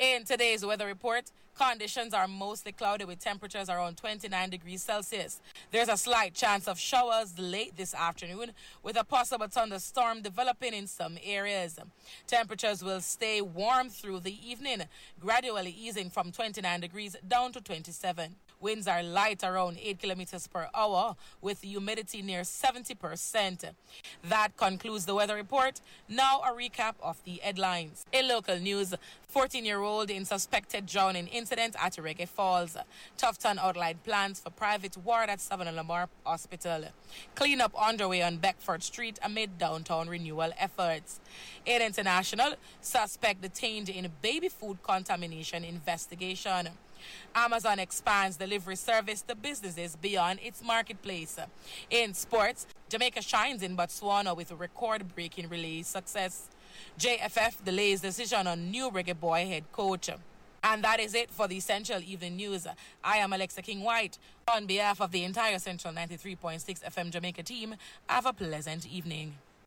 In today's weather report, conditions are mostly cloudy with temperatures around 29 degrees Celsius. There's a slight chance of showers late this afternoon with a possible thunderstorm developing in some areas. Temperatures will stay warm through the evening, gradually easing from 29 degrees down to 27. Winds are light around 8 kilometers per hour with humidity near 70%. That concludes the weather report. Now a recap of the headlines. In local news, 14-year-old in suspected drowning incident at Reggae Falls. Tufton outlined plans for private ward at Savannah Lamar Hospital. Cleanup underway on Beckford Street amid downtown renewal efforts. In international, suspect detained in baby food contamination investigation. Amazon expands delivery service to businesses beyond its marketplace. In sports, Jamaica shines in Botswana with a record-breaking relay success. JFF delays decision on new Reggae Boy head coach. And that is it for the Central Evening News. I am Alexa King-White. On behalf of the entire Central 93.6 FM Jamaica team, have a pleasant evening.